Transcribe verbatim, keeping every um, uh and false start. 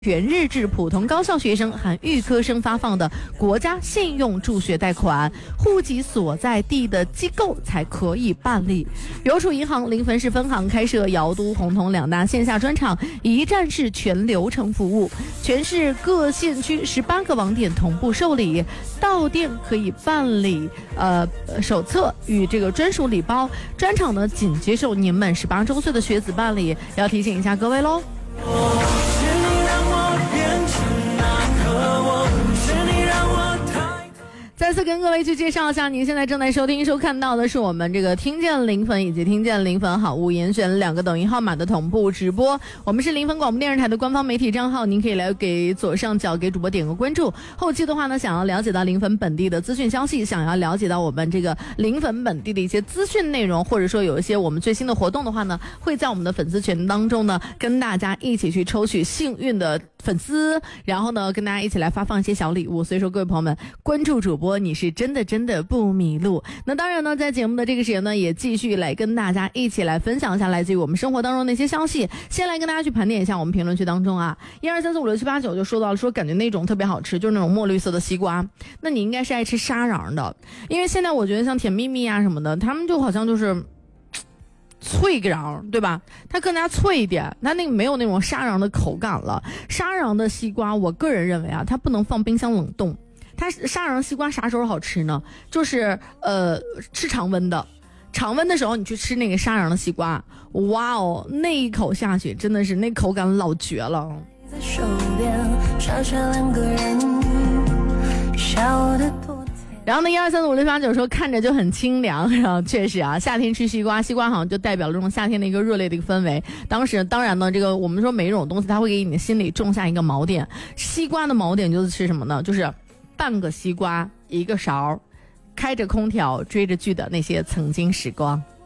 全日制普通高校学生含预科生发放的国家信用助学贷款，户籍所在地的机构才可以办理。邮储银行临汾市分行开设瑶都、洪洞两大线下专场，一站式全流程服务，全市各县区十八个网点同步受理，到店可以办理呃手册与这个专属礼包。专场呢仅接受年满十八周岁的学子办理，要提醒一下各位喽。再次跟各位去介绍一下，您现在正在收听收看到的是我们这个听见临汾以及听见临汾好物严选两个抖音号码的同步直播。我们是临汾广播电视台的官方媒体账号，您可以来给左上角给主播点个关注。后期的话呢，想要了解到临汾本地的资讯消息，想要了解到我们这个临汾本地的一些资讯内容，或者说有一些我们最新的活动的话呢，会在我们的粉丝群当中呢，跟大家一起去抽取幸运的粉丝，然后呢跟大家一起来发放一些小礼物。所以说各位朋友们，关注主播，你是真的真的不迷路。那当然呢，在节目的这个时间呢，也继续来跟大家一起来分享一下来自于我们生活当中的一些消息。先来跟大家去盘点一下我们评论区当中啊，一二三四五六七八九就说到了，说感觉那种特别好吃，就是那种墨绿色的西瓜。那你应该是爱吃沙瓤的，因为现在我觉得像甜蜜蜜啊什么的，他们就好像就是脆瓤，对吧？它更加脆一点，它那个没有那种沙瓤的口感了。沙瓤的西瓜，我个人认为啊，它不能放冰箱冷冻。它沙瓤西瓜啥时候好吃呢？就是呃吃常温的，常温的时候你去吃那个沙瓤的西瓜，哇哦，那一口下去真的是那口感老绝了。在手边傻傻两个人笑得多。然后呢，一二三四五六八九说看着就很清凉，然后确实啊，夏天吃西瓜，西瓜好像就代表了这种夏天的一个热烈的一个氛围。当时当然呢，这个我们说每一种东西它会给你的心里种下一个锚点，西瓜的锚点就是吃什么呢？就是半个西瓜一个勺，开着空调追着剧的那些曾经时光。